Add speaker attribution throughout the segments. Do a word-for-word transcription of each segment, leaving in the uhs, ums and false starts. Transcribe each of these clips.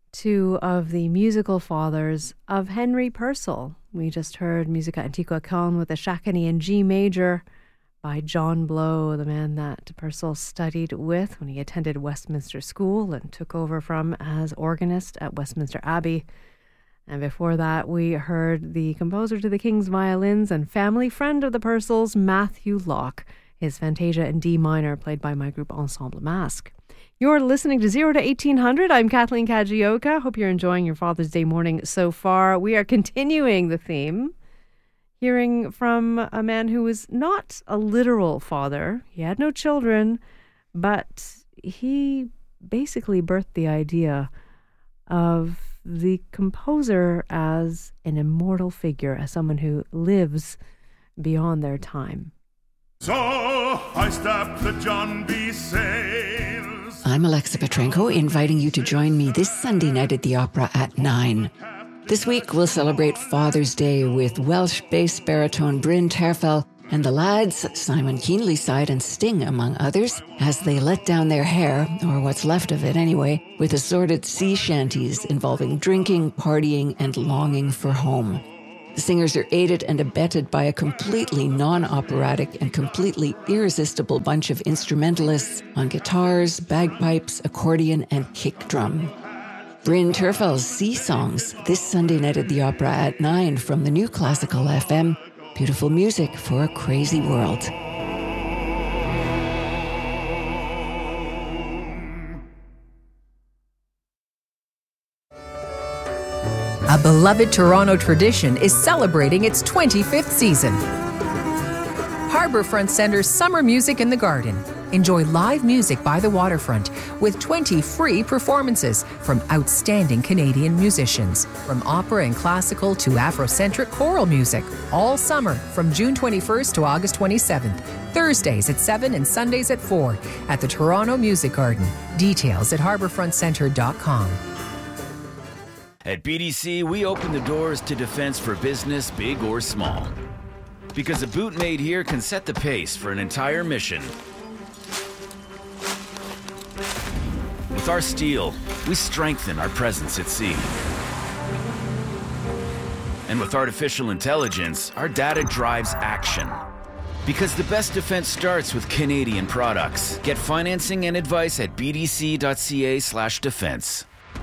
Speaker 1: two of the musical fathers of Henry Purcell. We just heard Musica Antiqua Cón with the Shakiney in G major by John Blow, the man that Purcell studied with when he attended Westminster School and took over from as organist at Westminster Abbey. And before that, we heard the composer to the King's Violins and family friend of the Purcells, Matthew Locke, his Fantasia in D minor, played by my group Ensemble Masque. You're listening to zero to eighteen hundred. I'm Kathleen Kajioka. Hope you're enjoying your Father's Day morning so far. We are continuing the theme, hearing from a man who was not a literal father. He had no children, but he basically birthed the idea of the composer as an immortal figure, as someone who lives beyond their time.
Speaker 2: So I stepped the John B. Sayles.
Speaker 3: I'm Alexa Petrenko, inviting you to join me this Sunday night at the Opera at nine. This week, we'll celebrate Father's Day with Welsh bass baritone Bryn Terfel and the lads, Simon Keenlyside and Sting, among others, as they let down their hair, or what's left of it anyway, with assorted sea shanties involving drinking, partying, and longing for home. The singers are aided and abetted by a completely non-operatic and completely irresistible bunch of instrumentalists on guitars, bagpipes, accordion, and kick drum. Bryn Terfel's Sea Songs, this Sunday night at the Opera at nine from the New Classical F M. Beautiful music for a crazy world.
Speaker 4: A beloved Toronto tradition is celebrating its twenty-fifth season. Harbourfront Centre's Summer Music in the Garden. Enjoy live music by the waterfront with twenty free performances from outstanding Canadian musicians. From opera and classical to Afrocentric choral music. All summer from June twenty-first to August twenty-seventh. Thursdays at seven and Sundays at four at the Toronto Music Garden. Details at harbourfront centre dot com.
Speaker 5: At B D C, we open the doors to defense for business, big or small. Because a boot made here can set the pace for an entire mission. With our steel, we strengthen our presence at sea. And with artificial intelligence, our data drives action. Because the best defense starts with Canadian products. Get financing and advice at bdc.ca slash defense.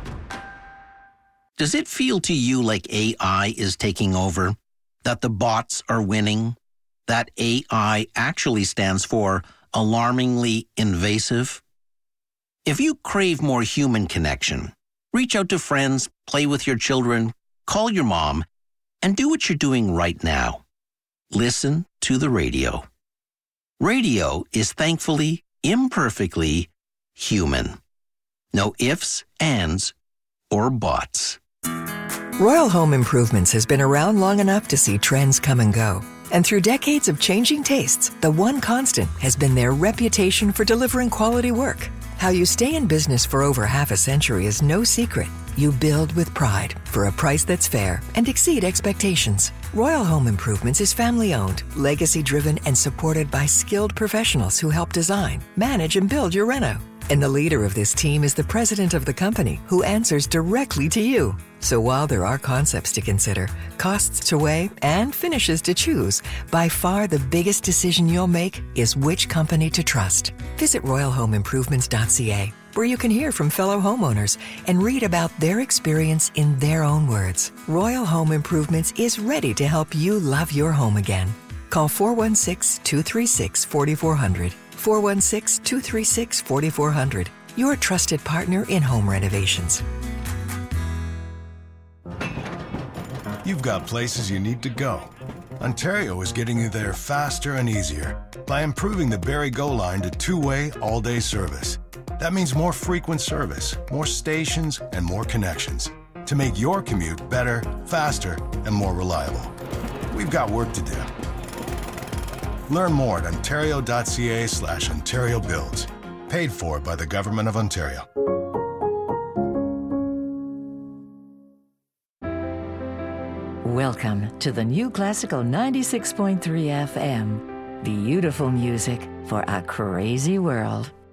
Speaker 6: Does it feel to you like A I is taking over? That the bots are winning? That A I actually stands for alarmingly invasive? If you crave more human connection, reach out to friends, play with your children, call your mom, and do what you're doing right now. Listen to the radio. Radio is thankfully, imperfectly human. No ifs, ands, or buts.
Speaker 7: Royal Home Improvements has been around long enough to see trends come and go. And through decades of changing tastes, the one constant has been their reputation for delivering quality work. How you stay in business for over half a century is no secret. You build with pride for a price that's fair and exceed expectations. Royal Home Improvements is family-owned, legacy-driven, and supported by skilled professionals who help design, manage, and build your reno. And the leader of this team is the president of the company, who answers directly to you. So while there are concepts to consider, costs to weigh, and finishes to choose, by far the biggest decision you'll make is which company to trust. Visit royal home improvements dot c a, where you can hear from fellow homeowners and read about their experience in their own words. Royal Home Improvements is ready to help you love your home again. Call four one six, two three six, four four zero zero. four one six, two three six, four four zero zero. Your trusted partner in home renovations.
Speaker 8: You've got places you need to go. Ontario is getting you there faster and easier by improving the Barrie Go line to two-way, all-day service. That means more frequent service, more stations, and more connections to make your commute better, faster, and more reliable. We've got work to do. Learn more at ontario.ca slash Ontario Builds. Paid for by the Government of Ontario.
Speaker 9: Welcome to the New Classical ninety-six point three F M. Beautiful music for a crazy world.